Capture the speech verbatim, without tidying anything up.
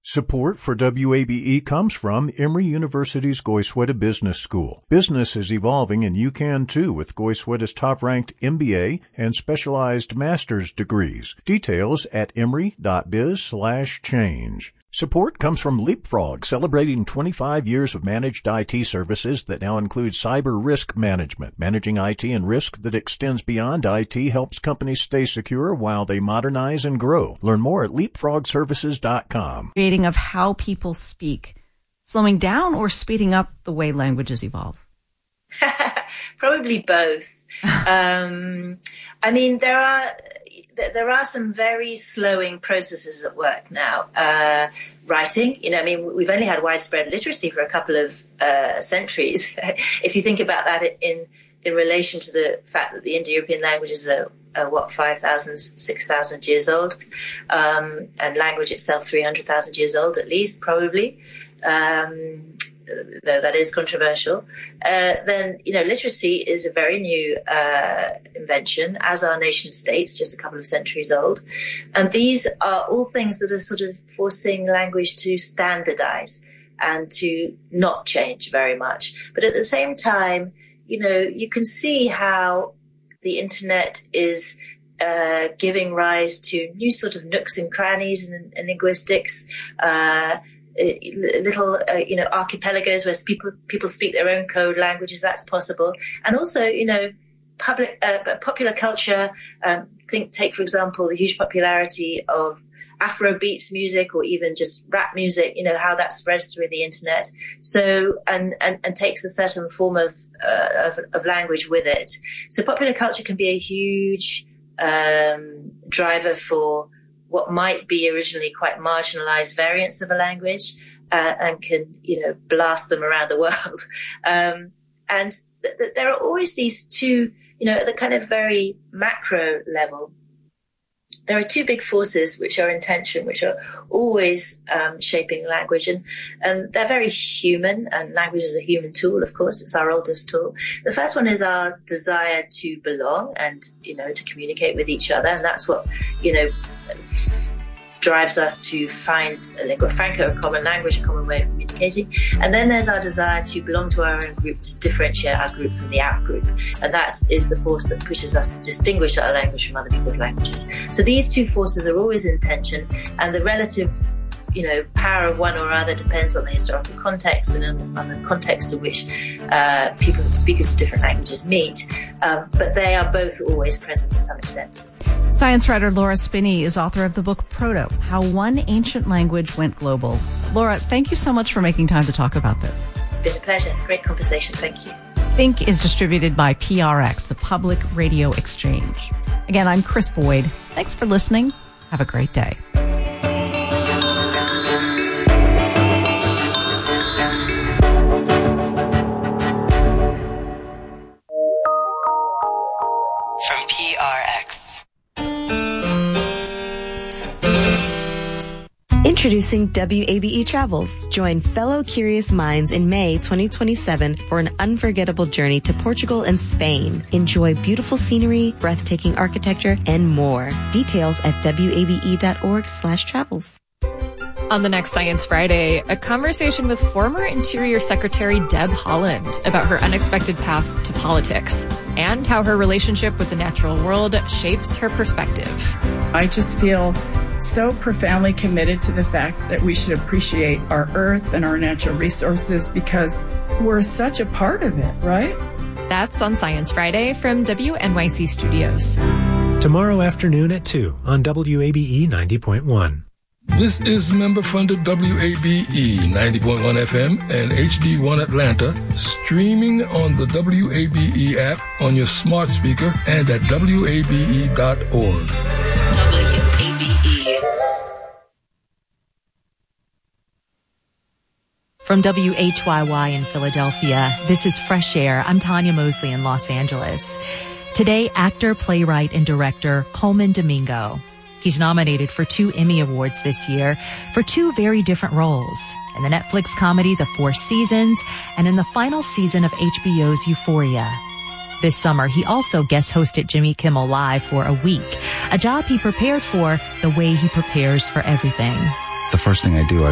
Support for W A B E comes from Emory University's Goizueta Business School. Business is evolving, and you can too with Goizueta's top-ranked M B A and specialized master's degrees. Details at emory.biz slash change. Support comes from Leapfrog, celebrating twenty-five years of managed I T services that now include cyber risk management. Managing I T and risk that extends beyond I T helps companies stay secure while they modernize and grow. Learn more at leapfrog services dot com. Creating of how people speak, slowing down or speeding up the way languages evolve? Probably both. um, I mean, there are... There are some very slowing processes at work now. Uh, writing, you know, I mean, we've only had widespread literacy for a couple of uh, centuries. If you think about that in in relation to the fact that the Indo-European languages are, are what, five thousand, six thousand years old, um, and language itself three hundred thousand years old at least, probably. Um, though that is controversial, uh, then, you know, literacy is a very new uh, invention, as are nation states, just a couple of centuries old. And these are all things that are sort of forcing language to standardize and to not change very much. But at the same time, you know, you can see how the internet is uh, giving rise to new sort of nooks and crannies in, in linguistics, uh, little, uh, you know, archipelagos where people people speak their own code languages. That's possible. And also, you know, public uh, popular culture. Um, think, take for example, the huge popularity of Afrobeats music or even just rap music. You know how that spreads through the internet. So and and, and takes a certain form of, uh, of of language with it. So popular culture can be a huge um, driver for what might be originally quite marginalized variants of a language, uh, and can, you know, blast them around the world. Um, and th- th- there are always these two, you know, at the kind of very macro level, there are two big forces which are in tension, which are always um, shaping language, and, and they're very human, and language is a human tool, of course. It's our oldest tool. The first one is our desire to belong and, you know, to communicate with each other, and that's what, you know, drives us to find a lingua franca, a common language, a common way of communicating. And then there's our desire to belong to our own group, to differentiate our group from the out group. And that is the force that pushes us to distinguish our language from other people's languages. So these two forces are always in tension, and the relative, you know, power of one or other depends on the historical context and on the, on the context in which uh, people, speakers of different languages meet. Um, but they are both always present to some extent. Science writer Laura Spinney is author of the book Proto, How One Ancient Language Went Global. Laura, thank you so much for making time to talk about this. It's been a pleasure. Great conversation. Thank you. Think is distributed by P R X, the Public Radio Exchange. Again, I'm Chris Boyd. Thanks for listening. Have a great day. From P R X. Introducing W A B E Travels. Join fellow curious minds in May twenty twenty-seven for an unforgettable journey to Portugal and Spain. Enjoy beautiful scenery, breathtaking architecture, and more. Details at wabe.org slash travels. On the next Science Friday, a conversation with former Interior Secretary Deb Haaland about her unexpected path to politics and how her relationship with the natural world shapes her perspective. I just feel so profoundly committed to the fact that we should appreciate our earth and our natural resources because we're such a part of it, right? That's on Science Friday from W N Y C Studios. Tomorrow afternoon at two on W A B E ninety point one. This is member-funded W A B E ninety point one F M and H D one Atlanta, streaming on the W A B E app on your smart speaker and at W A B E dot org. W A B E. From W H Y Y in Philadelphia, this is Fresh Air. I'm Tanya Mosley in Los Angeles. Today, actor, playwright, and director Colman Domingo. He's nominated for two Emmy Awards this year for two very different roles. In the Netflix comedy The Four Seasons and in the final season of H B O's Euphoria. This summer, he also guest hosted Jimmy Kimmel Live for a week, a job he prepared for the way he prepares for everything. The first thing I do, I